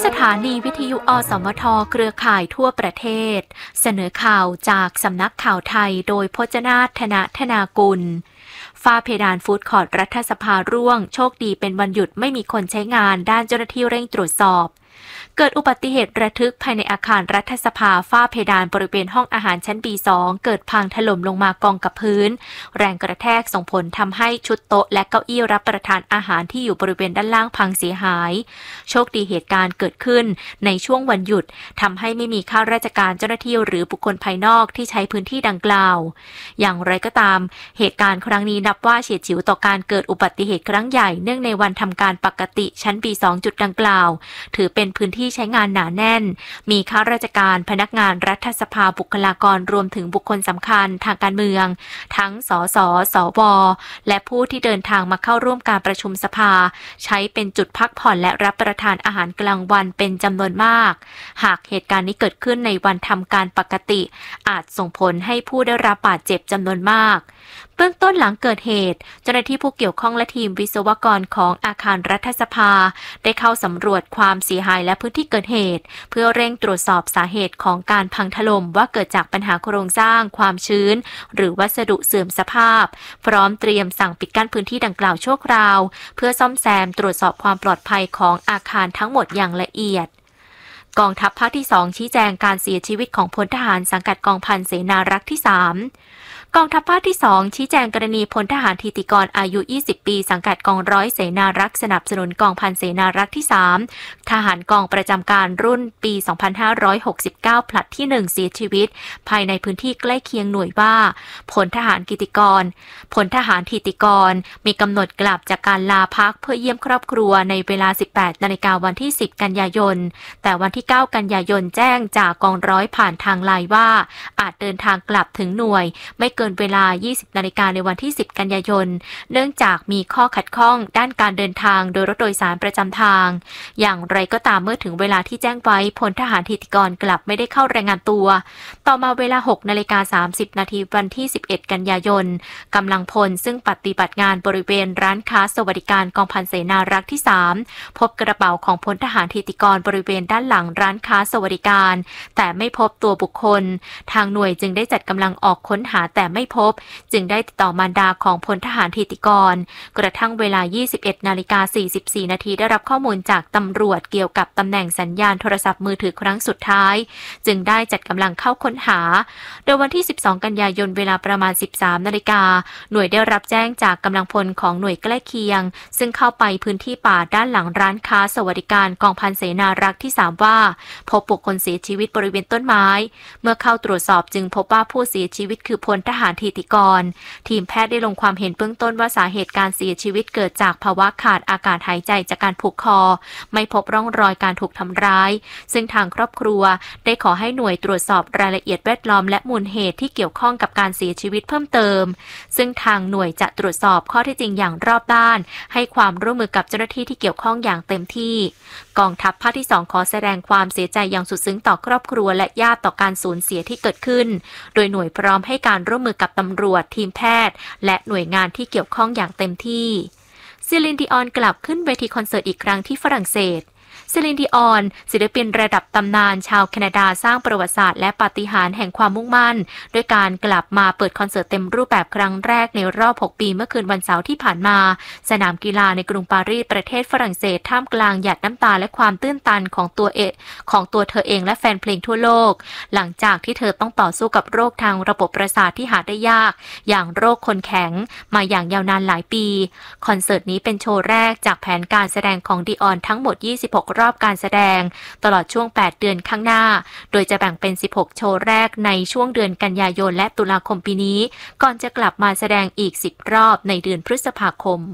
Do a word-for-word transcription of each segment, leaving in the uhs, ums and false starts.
สถานีวิทยุอสมทเครือข่ายทั่วประเทศเสนอข่าวจากสำนักข่าวไทยโดยพจนาถ ธนธนากุลฝ้าเพดานฟู้ดคอร์ทรัฐสภาร่วงโชคดีเป็นวันหยุดไม่มีคนใช้งานด้านเจ้าหน้าที่เร่งตรวจสอบเกิดอุบัติเหตุระทึกภายในอาคารรัฐสภาฝ้าเพดานบริเวณห้องอาหารชั้น บี สอง เกิดพังถล่มลงมากองกับพื้นแรงกระแทกส่งผลทำให้ชุดโต๊ะและเก้าอี้รับประทานอาหารที่อยู่บริเวณด้านล่างพังเสียหายโชคดีเหตุการณ์เกิดขึ้นในช่วงวันหยุดทำให้ไม่มีข้าราชการเจ้าหน้าที่หรือบุคคลภายนอกที่ใช้พื้นที่ดังกล่าวอย่างไรก็ตามเหตุการณ์ครั้งนี้นับว่าเฉียดฉิวต่อการเกิดอุบัติเหตุครั้งใหญ่เนื่องในวันทำการปกติชั้น บี สอง จุดดังกล่าวถือเป็นพื้นที่ใช้งานหนาแน่นมีข้าราชการพนักงานรัฐสภาบุคลากรรวมถึงบุคคลสำคัญทางการเมืองทั้งสสสวและผู้ที่เดินทางมาเข้าร่วมการประชุมสภาใช้เป็นจุดพักผ่อนและรับประทานอาหารกลางวันเป็นจำนวนมากหากเหตุการณ์นี้เกิดขึ้นในวันทำการปกติอาจส่งผลให้ผู้ได้รับบาดเจ็บจำนวนมากเบื้องต้นหลังเกิดเหตุเจ้าหน้าที่ผู้เกี่ยวข้องและทีมวิศวกรของอาคารรัฐสภาได้เข้าสำรวจความเสียหายและพื้นที่เกิดเหตุเพื่อเร่งตรวจสอบสาเหตุของการพังถล่มว่าเกิดจากปัญหาโครงสร้างความชื้นหรือวัสดุเสื่อมสภาพพร้อมเตรียมสั่งปิดกั้นพื้นที่ดังกล่าวชั่วคราวเพื่อซ่อมแซมตรวจสอบความปลอดภัยของอาคารทั้งหมดอย่างละเอียดกองทัพภาคที่สองชี้แจงการเสียชีวิตของพลทหารสังกัดกองพันเสนารักษ์ที่สามกองทัพภาคที่สองชี้แจงกรณีพลทหารธิติกรอายุยี่สิบปีสังกัดกองร้อยเสนารักษ์สนับสนุนกองพันเสนารักษ์ที่สามทหารกองประจำการรุ่นปีสองพันห้าร้อยหกสิบเก้าผลัดที่หนึ่งเสียชีวิตภายในพื้นที่ใกล้เคียงหน่วยว่าพลทหารกิติกรพลทหารธิติกรมีกำหนดกลับจากการลาพักเพื่อเยี่ยมครอบครัวในเวลา สิบแปดนาฬิกาวันที่สิบกันยายนแต่วันที่เก้ากันยายนแจ้งจากกองร้อยผ่านทางไลน์ว่าอาจเดินทางกลับถึงหน่วยไม่เกินเวลายี่สิบนาฬิกาในวันที่สิบกันยายนเนื่องจากมีข้อขัดข้องด้านการเดินทางโดยรถโดยสารประจำทางอย่างไรก็ตามเมื่อถึงเวลาที่แจ้งไว้พลทหารธิติกรกลับไม่ได้เข้ารายงานตัวต่อมาเวลาหกนาฬิกาสามสิบนาทีวันที่สิบเอ็ดกันยายนกำลังพลซึ่งปฏิบัติงานบริเวณร้านค้าสวัสดิการกองพันเสนารักษ์ที่สามพบกระเป๋าของพลทหารธิติกรบริเวณด้านหลังร้านค้าสวัสดิการแต่ไม่พบตัวบุคคลทางหน่วยจึงได้จัดกำลังออกค้นหาแต่ไม่พบจึงได้ติดต่อมารดาของพลทหารธิติกรกระทั่งเวลา ยี่สิบเอ็ดนาฬิกาสี่สิบสี่นาทีได้รับข้อมูลจากตำรวจเกี่ยวกับตำแหน่งสัญญาณโทรศัพท์มือถือครั้งสุดท้ายจึงได้จัดกำลังเข้าค้นหาโดยวันที่สิบสองกันยายนเวลาประมาณ สิบสามนาฬิกาหน่วยได้รับแจ้งจากกำลังพลของหน่วยใกล้เคียงซึ่งเข้าไปพื้นที่ป่าด้านหลังร้านค้าสวัสดิการกองพันเสนารักษ์ที่สามว่าพบบุคคลเสียชีวิตบริเวณต้นไม้เมื่อเข้าตรวจสอบจึงพบว่าผู้เสียชีวิตคือพลทหารธิติกรทีมแพทย์ได้ลงความเห็นเบื้องต้นว่าสาเหตุการเสียชีวิตเกิดจากภาวะขาดอากาศหายใจจากการผูกคอไม่พบร่องรอยการถูกทำร้ายซึ่งทางครอบครัวได้ขอให้หน่วยตรวจสอบรายละเอียดแวดล้อมและมูลเหตุที่เกี่ยวข้องกับการเสียชีวิตเพิ่มเติมซึ่งทางหน่วยจะตรวจสอบข้อเท็จจริงอย่างรอบด้านให้ความร่วมมือกับเจ้าหน้าที่ที่เกี่ยวข้องอย่างเต็มที่กองทัพภาคที่สองขอแสดงความเสียใจอย่างสุดซึ้งต่อครอบครัวและญาติต่อการสูญเสียที่เกิดขึ้นโดยหน่วยพร้อมให้การร่วมมือกับตำรวจทีมแพทย์และหน่วยงานที่เกี่ยวข้องอย่างเต็มที่ซิลิน ดิออนกลับขึ้นเวทีคอนเสิร์ตอีกครั้งที่ฝรั่งเศสซิลิน ดิออนศิลปินระดับตำนานชาวแคนาดาสร้างประวัติศาสตร์และปาฏิหาริย์แห่งความมุ่งมั่นด้วยการกลับมาเปิดคอนเสิร์ตเต็มรูปแบบครั้งแรกในรอบหกปีเมื่อคืนวันเสาร์ที่ผ่านมาสนามกีฬาในกรุงปารีสประเทศฝรั่งเศสท่ามกลางหยาดน้ำตาและความตื้นตันของตัวเองของตัวเธอเองและแฟนเพลงทั่วโลกหลังจากที่เธอต้องต่อสู้กับโรคทางระบบประสาทที่หาได้ยากอย่างโรคคนแข็งมาอย่างยาวนานหลายปีคอนเสิร์ตนี้เป็นโชว์แรกจากแผนการแสดงของดิออนทั้งหมดยี่สิบหกรอบการแสดงตลอดช่วงแปดเดือนข้างหน้าโดยจะแบ่งเป็นสิบหกโชว์แรกในช่วงเดือนกันยายนและตุลาคมปีนี้ก่อนจะกลับมาแสดงอีกสิบรอบในเดือนพฤษภาคม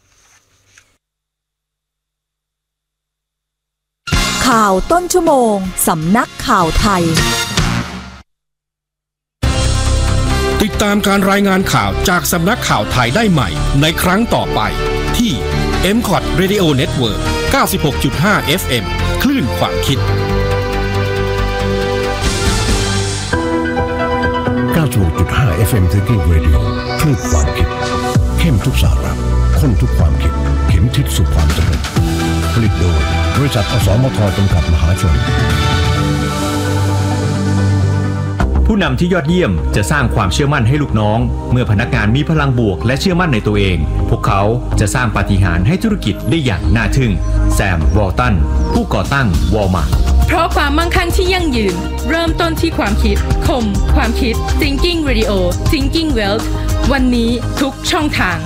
ข่าวต้นชั่วโมงสำนักข่าวไทยติดตามการรายงานข่าวจากสำนักข่าวไทยได้ใหม่ในครั้งต่อไปที่ เอ็ม คอท Radio Network เก้าสิบหกจุดห้า เอฟ เอ็ม คลื่นความคิดเก้าสิบหกจุดห้า เอฟ เอ็ม Thinking Radio คลื่นความคิดเข้มทุกสาระข้นทุกความคิดเข็มทิศสู่ความสำเร็จผลิตโดยบริษัทอสมทจำกัดมหาชนผู้นำที่ยอดเยี่ยมจะสร้างความเชื่อมั่นให้ลูกน้องเมื่อพนักงานมีพลังบวกและเชื่อมั่นในตัวเองพวกเขาจะสร้างปาฏิหาริย์ให้ธุรกิจได้อย่างน่าทึ่งแซม วอลตันผู้ก่อตั้งวอลมาร์ทเพราะความมั่งคั่งที่ยั่งยืนเริ่มต้นที่ความคิดคมความคิด Thinking Radio Thinking Wealth วันนี้ทุกช่องทาง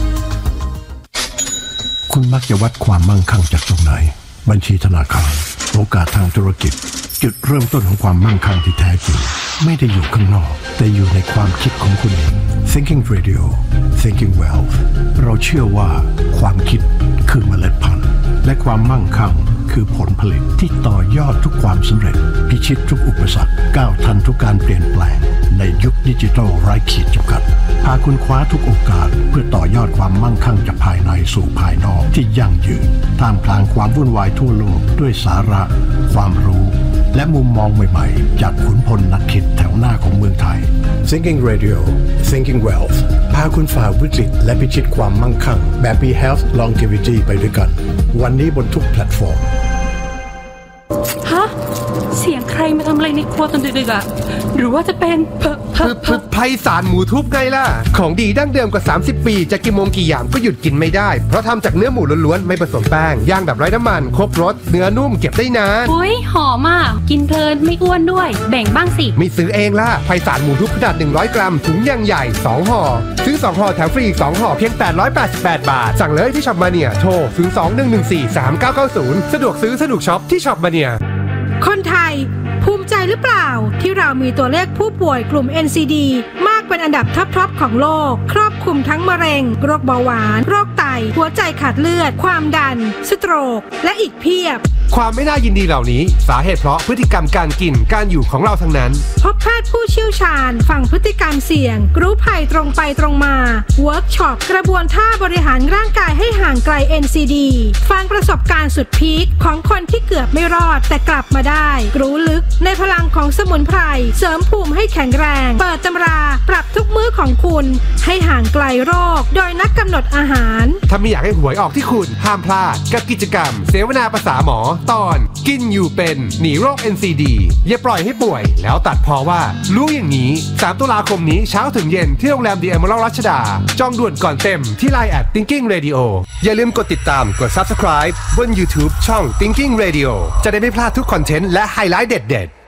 คุณมักจะวัดความมั่งคั่งจากตรงไหนบัญชีธนาคารโอกาสทางธุรกิจจุดเริ่มต้นของความมั่งคั่งที่แท้จริงไม่ได้อยู่ข้างนอกแต่อยู่ในความคิดของคุณเอง Thinking Radio Thinking Wealth เราเชื่อว่าความคิดคือเมล็ดพันธุ์และความมั่งคั่งคือผลผลิตที่ต่อยอดทุกความสำเร็จพิชิตทุกอุปสรรคก้าวทันทุกการเปลี่ยนแปลงในยุคดิจิทัลไร้ขีดจำกัดพาคุณคว้าทุกโอกาสเพื่อต่อยอดความมั่งคั่งจากภายในสู่ภายนอกที่ยั่งยืนท่ามกลางความวุ่นวายทั่วโลกด้วยสาระความรู้และมุมมองใหม่ๆจากขุนพลนักคิดแถวหน้าของเมืองไทย Thinking Radio Thinking Wealth พาคุณฝ่าวิกฤตและพิชิตความมั่งคั่งแบบ มี Health Longevity ไปด้วยกันวันนี้บนทุกแพลตฟอร์มฮะเสียงใครมาทำอะไรในครัวตอนดึกๆอ่ะหรือว่าจะเป็นเพิเพิเพิไพศาลหมูทุบไงล่ะของดีดั้งเดิมกว่าสามสิบปีจะกี่โมงกี่ยามก็หยุดกินไม่ได้เพราะทำจากเนื้อหมูล้วนๆไม่ผสมแป้งย่างแบบไร้น้ำมันครบรสเนื้อนุ่มเก็บได้นานโอ้ยหอมอ่ะกินเพลินไม่อ้วนด้วยแบ่งบ้างสิไม่ซื้อเองล่ะไพศาลหมูทุบขนาดหนึ่งร้อยกรัมถุงยังใหญ่สองห่อซื้อสองห่อแถมฟรีอีกสองห่อเพียงแปดร้อยแปดสิบแปดบาทสั่งเลยที่ช็อปมาเนียโทรศูนย์ สอง หนึ่ง หนึ่ง สี่ สาม เก้า เก้า ศูนย์สะดวกซื้อสะดวกช็อปที่ช็อปมาเนียคนไทยภูมิใจหรือเปล่าที่เรามีตัวเลขผู้ป่วยกลุ่ม เอ็น ซี ดี มากเป็นอันดับท็อปๆของโลกครอบคลุมทั้งมะเร็งโรคเบาหวานโรคไตหัวใจขาดเลือดความดันสโตรกและอีกเพียบความไม่น่ายินดีเหล่านี้สาเหตุเพราะพฤติกรรมการกินการอยู่ของเราทั้งนั้นพบแพทย์ผู้เชี่ยวชาญฟังพฤติกรรมเสี่ยงรู้ภัยตรงไปตรงมาเวิร์กช็อปกระบวนท่าบริหารร่างกายให้ห่างไกล เอ็น ซี ดี ฟังประสบการณ์สุดพีคของคนที่เกือบไม่รอดแต่กลับมาได้รู้ลึกในพลังของสมุนไพรเสริมภูมิให้แข็งแรงเปิดตำราปรับทุกมื้อของคุณให้ห่างไกลโรคโดยนักกำหนดอาหารถ้าไม่อยากให้หวยออกที่คุณห้ามพลาดกับกิจกรรมเสวนาภาษาหมอตอนกินอยู่เป็นหนีโรค เอ็น ซี ดี อย่าปล่อยให้ป่วยแล้วตัดพอว่ารู้อย่างนี้สามตุลาคมนี้เช้าถึงเย็นที่โรงแรม The Emerald รัชดาจองด่วนก่อนเต็มที่ ไลน์ แอท Thinking Radio อย่าลืมกดติดตามกด Subscribe บน YouTube ช่อง Thinking Radio จะได้ไม่พลาดทุกคอนเทนต์และไฮไลท์เด็ด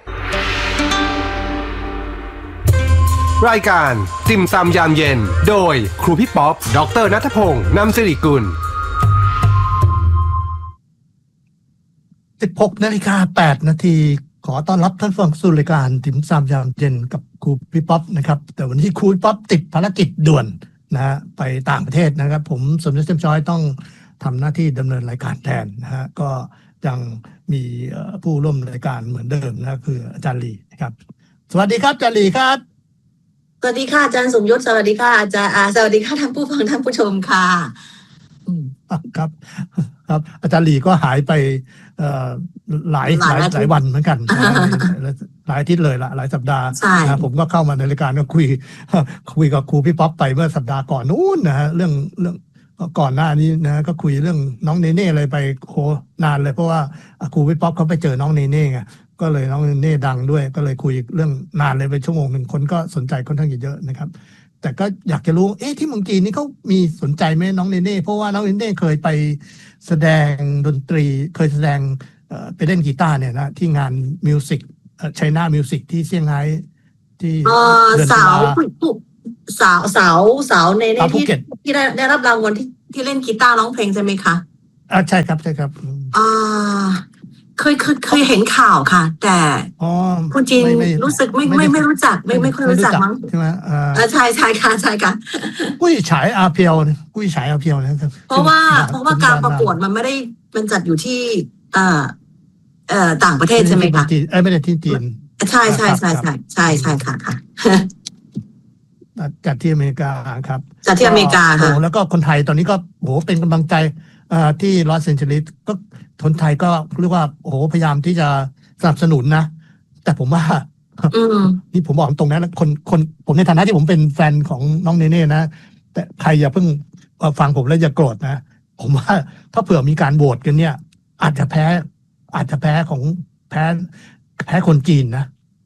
ๆรายการติ่มซำยามเย็นโดยครูพี่ป๊อปดร.ณัฐพงษ์นำสิริกุลสิบหกนาฬิกาแปดนาทีขอต้อนรับท่านฟังสู่รายการติ่มซำยามเย็นกับครูพี่ป๊อปนะครับแต่วันนี้ครูพี่ป๊อปติดภารกิจด่วนนะฮะไปต่างประเทศนะครับผมสมเด็จเต็มช้อยต้องทำหน้าที่ดำเนินรายการแทนนะฮะก็ยังมีผู้ร่วมรายการเหมือนเดิมนะคืออาจารย์ลีนะครับสวัสดีครับอาจารย์ลีครับสวัสดีค่ะอาจารย์สมยศสวัสดีค่ะอาจารย์อาสวัสดีค่ะท่านผู้ฟังท่านผู้ชมค่ะครับครับอาจารย์ลีก็หายไปหลายหลายหลายวันเหมือนกันหลายอาทิตย์เลยละหลายสัปดาห์นะผมก็เข้ามาในรายการก็คุยคุยกับครูพี่ป๊อปไปเมื่อสัปดาห์ก่อนนู้นนะฮะเรื่องเรื่องก่อนหน้านี้นะก็คุยเรื่องน้องเนเน่เลยไปโหนานเลยเพราะว่าครูพี่ป๊อปเขาไปเจอน้องเนเน่ไงก็เลยน้องเนเน่ดังด้วยก็เลยคุยเรื่องนานเลยไปชั่วโมงหนึ่งคนก็สนใจค่อนข้างเยอะนะครับแต่ก็อยากจะรู้เอ๊ะที่เมืองจีนนี่เขามีสนใจไหมน้องเนเน่เพราะว่าน้องเนเน่เคยไปแสดงดนตรีเคยแสดงไปเล่นกีตาร์เนี่ยนะที่งานมิวสิกไชน่ามิวสิกที่เซี่ยงไฮ้ที่สาวสาวสาวสาวเนเน่ที่ที่ได้ได้รับรางวัลที่ที่เล่นกีตาร์ร้องเพลงใช่ไหมคะอ่าใช่ครับใช่ครับอ่าเคยเคยเคยเห็นข่าวค่ะแต่คนจีนรู้สึกไม่ไม่ไม่รู้จักไม่ไม่ค่อยรู้จักมั้งใช่ไหมอ่าใช่ใช่ค่ะใช่ค่ะกุ้ยฉายอาเพียวกุ้ยฉายอาเพียวนะครับเพราะว่าเพราะว่าการประกวดมันไม่ได้มันจัดอยู่ที่เอ่อเอ่อต่างประเทศใช่ไหมคะเออไม่ได้ที่จีนใช่ใช่ใช่ใช่ใช่ใช่ค่ะค่ะจัดที่อเมริกาครับจัดที่อเมริกาค่ะแล้วก็คนไทยตอนนี้ก็โหเป็นกำลังใจที่ลอสแอนเจลิสก็คนไทยก็เรียกว่าโอ้โหพยายามที่จะสนับสนุนนะแต่ผมว่านี่ผมบอกตรงนั้นคนคนผมในฐานะที่ผมเป็นแฟนของน้องเนเน่นะแต่ใครอย่าเพิ่งฟังผมแล้วอย่าโกรธนะผมว่าถ้าเผื่อมีการโหวตกันเนี่ยอาจจะแพ้อาจจะแพ้ของแพ้แพ้คนจีนนะ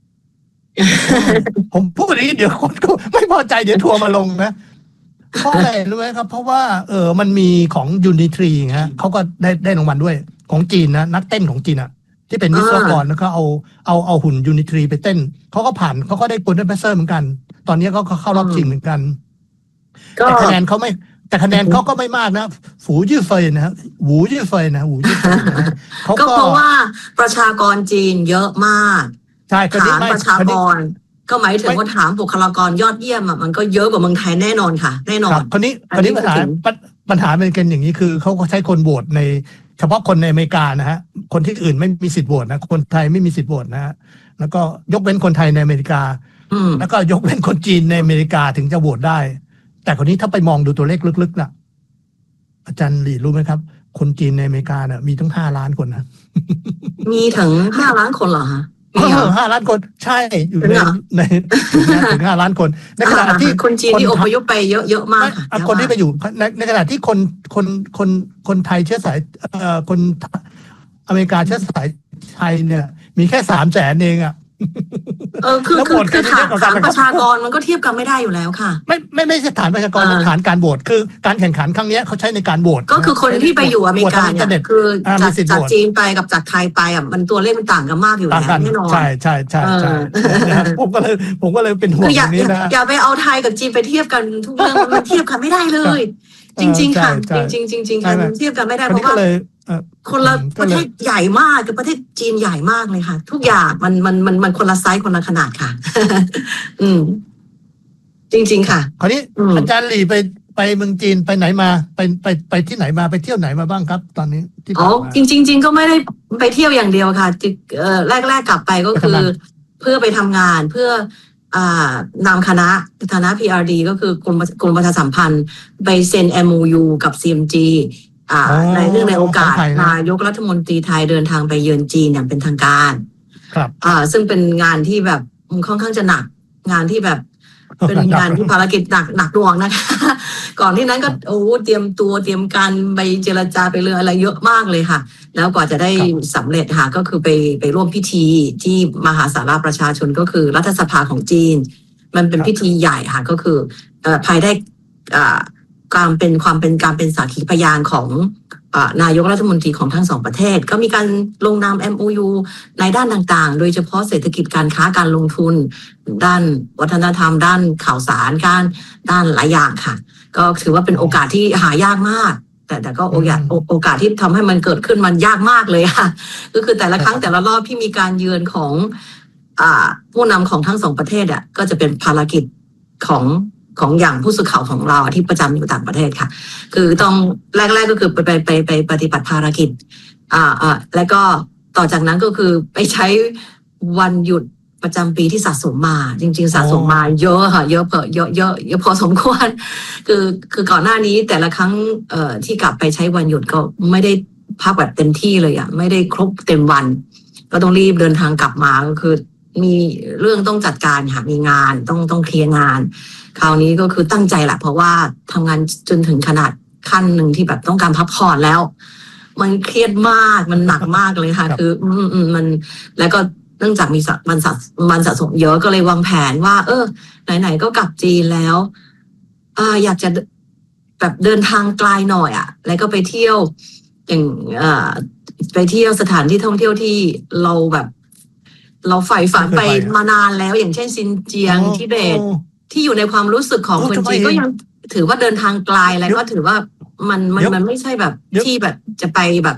ผมพูดอย่างนี้เดี๋ยวคนก็ไม่พอใจเดี๋ยวทัวร์มาลงนะเพราะอะไรรู้ไหมครับเพราะว่าเออมันมีของยูนิทรีฮะเขาก็ได้ได้รางวัลด้วยของจีนนะนักเต้นของจีนอ่ะที่เป็นวิศวกรแล้วก็เอาเอาเอาหุ่นยูนิทรีไปเต้นเขาก็ผ่านเขาก็ได้โกลเด้นแพสเซอร์เหมือนกันตอนนี้ก็เข้ารอบชิงเหมือนกันแต่คะแนนเขาไม่แต่คะแนนเขาก็ไม่มากนะฝูยี่เฟยนะหูยี่เฟยนะหูยี่เฟยนะเขาก็เพราะว่าประชากรจีนเยอะมากใช่ฐานประชากรก็หมายถึงว่าถามบุคลากรยอดเยี่ยมอ่ะมันก็เยอะกว่าเมืองไทยแน่นอนค่ะแน่นอนคนนี้คนนี้ปัญหาปัญหาเป็นกันอย่างนี้คือเขาก็ใช้คนโหวตในเฉพาะคนในอเมริกานะฮะคนที่อื่นไม่มีสิทธิ์โหวตนะคนไทยไม่มีสิทธิ์โหวตนะฮะแล้วก็ยกเว้นคนไทยในอเมริกาแล้วก็ยกเว้นคนจีนในอเมริกาถึงจะโหวตได้แต่คนนี้ถ้าไปมองดูตัวเลขลึกๆน่ะอาจารย์หลีรู้ไหมครับคนจีนในอเมริกาเนี่ยมีตั้งห้าล้านคนนะมีถึงห้าล้านคนเหรอฮะห้าล้านคนใช่อยู่ในในถึงห้าล้านคนในขณะที่คนจีนที่อพยพไปเยอะเยอะมากค่ะคนที่ไปอยู่ในในขณะที่คนคนคนคนไทยเชื้อสายเอ่อคนอเมริกาเชื้อสายไทยเนี่ยมีแค่สามแสนเองอ่ะเออคือคือคือฐานฐานประชากรมันก็เทียบกันไม่ได้อยู่แล้วค่ะไม่ไม่ไม่ใช่ฐานประชากรฐานการโหวตคือการแข่งขันครั้งนี้เขาใช้ในการโหวตก็คือคนที่ไปอยู่อเมริกาเนี่ยคือจากจากจีนไปกับจากไทยไปอ่ะมันตัวเลขมันต่างกันมากอยู่แล้วแน่นอนใช่ใช่ใช่ใช่ผมก็เลยผมก็เลยเป็นห่วงตรงนี้นะอย่าไปเอาไทยกับจีนไปเทียบกันทุกเรื่องมันเทียบกันไม่ได้เลยจริงๆค่ะจริงๆจริงๆค่ะมันเทียบกันไม่ได้เพราะว่าคนละประเทศใหญ่มากกับประเทศจีนใหญ่มากเลยค่ะทุกอย่างมันมันมันมันคนละไซส์คนละขนาดค่ะอืมจริงๆค่ะคราวนี้อาจารย์หลี่ไปไปเมืองจีนไปไหนมาไปไปไปที่ไหนมาไปเที่ยวไหนมาบ้างครับตอนนี้ที่อ๋อจริงๆจริงก็ไม่ได้ไปเที่ยวอย่างเดียวค่ะเอ่อแรกๆกลับไปก็คือเพื่อไปทำงานเพื่ออ่านำคณะคณะ พี อาร์ ดี ก็คือกรมกรมประชาสัมพันธ์ไปเซ็น เอ็ม โอ ยู กับ ซี เอ็ม จีในเรื่องในโอกาสนายกรัฐมนตรีไทยเดินทางไปเยือนจีนอย่างเป็นทางการครับอ่าซึ่งเป็นงานที่แบบค่อนข้างจะหนักงานที่แบบเป็นงานที่ภารกิจหนักหนักหน่วงนะคะก่อนที่นั้นก็โอ้เตรียมตัวเตรียมการไปเจรจาไปเรื่องอะไรเยอะมากเลยค่ะแล้วกว่าจะได้สำเร็จค่ะก็คือไปไปร่วมพิธีที่มหาสาราประชาชนก็คือรัฐสภาของจีนมันเป็นพิธีใหญ่ค่ะก็คือเอ่อภายได้อ่าการเป็นความเป็นการเป็นสักขีพยานของนายกรัฐมนตรีของทั้งสองประเทศก็มีการลงนาม เอ็ม โอ ยู ในด้านต่างๆโดยเฉพาะเศรษฐกิจการค้าการลงทุนด้านวัฒนธรรมด้านข่าวสารการด้านหลายอย่างค่ะก็ถือว่าเป็นโอกาสที่หายากมากแต่แต่ก็โอกาสโอกาสที่ทำให้มันเกิดขึ้นมันยากมากเลยค่ะก็คือแต่ละครั้งแต่ละรอบที่มีการเยือนของอ่าผู้นำของทั้งสองประเทศอ่ะก็จะเป็นภารกิจของของอย่างผู้สื่อข่าวของเราที่ประจำอยู่ต่างประเทศค่ะคือต้องแรกๆก็คือไปไปไปไปปฏิบัติภารกิจอ่าอ่าแล้วก็ต่อจากนั้นก็คือไปใช้วันหยุดประจำปีที่สะสมมาจริงๆสะสมมาเยอะค่ะเยอะเพอเยอะเยอะเยอะพอสมควรคือคือก่อนหน้านี้แต่ละครั้งเอ่อที่กลับไปใช้วันหยุดก็ไม่ได้พักแบบเต็มที่เลยอ่ะไม่ได้ครบเต็มวันก็ต้องรีบเดินทางกลับมาก็คือมีเรื่องต้องจัดการค่ะมีงานต้องต้องเคลียร์งานคราวนี้ก็คือตั้งใจแหละเพราะว่าทำงานจนถึงขนาดขั้นหนึ่งที่แบบต้องการพักผ่อนแล้วมันเครียดมากมันหนักมากเลยค่ะคืออืมอืมมันแล้วก็เนื่องจากมีมันสะมันสะสมเยอะก็เลยวางแผนว่าเออไหนๆก็กลับจีนแล้วอ่าอยากจะแบบเดินทางไกลหน่อยอ่ะแล้วก็ไปเที่ยวอย่างอ่าไปเที่ยวสถานที่ท่องเที่ยวที่เราแบบเราใฝ่ฝันไปมานานแล้วอย่างเช่นซินเจียงทิเบตที่อยู่ในความรู้สึกของคนจีนก็ยังถือว่าเดินทางไกลแล้วก็ถือว่ามันมันมันไม่ใช่แบบที่แบบจะไปแบบ